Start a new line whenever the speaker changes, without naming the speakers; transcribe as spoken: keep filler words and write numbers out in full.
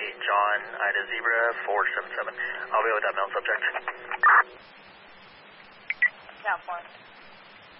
eight John, Ida Zebra, four seven seven. I'll be with that male subject.
Count for